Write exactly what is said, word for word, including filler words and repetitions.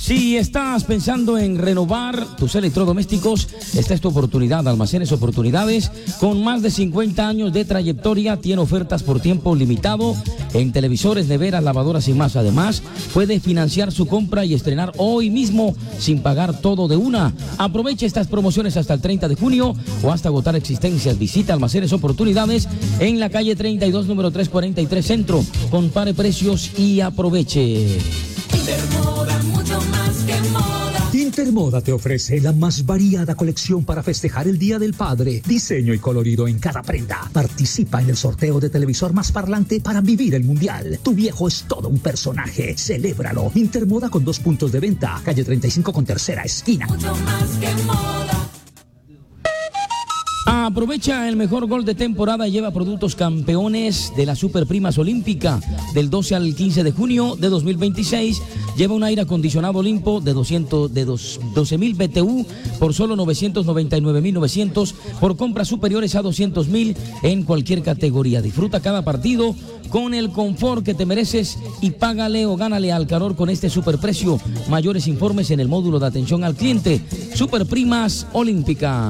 Si estás pensando en renovar tus electrodomésticos, esta es tu oportunidad. Almacenes Oportunidades, con más de cincuenta años de trayectoria, tiene ofertas por tiempo limitado en televisores, neveras, lavadoras y más. Además, puede financiar su compra y estrenar hoy mismo sin pagar todo de una. Aprovecha estas promociones hasta el treinta de junio o hasta agotar existencias. Visita Almacenes Oportunidades en la calle treinta y dos, número trescientos cuarenta y tres Centro. Compare precios y aproveche. Intermoda, mucho más que moda. Intermoda te ofrece la más variada colección para festejar el Día del Padre. Diseño y colorido en cada prenda. Participa en el sorteo de televisor más parlante para vivir el mundial. Tu viejo es todo un personaje. Celébralo. Intermoda con dos puntos de venta. Calle treinta y cinco con tercera esquina. Mucho más que moda. Aprovecha el mejor gol de temporada y lleva productos campeones de la Superprimas Olímpica. Del doce al quince de junio de dos mil veintiséis, lleva un aire acondicionado Olimpo de, doscientos, de doce mil B T U por solo novecientos noventa y nueve mil novecientos por compras superiores a doscientos mil en cualquier categoría. Disfruta cada partido con el confort que te mereces y págale o gánale al calor con este superprecio. Mayores informes en el módulo de atención al cliente. Superprimas Olímpica.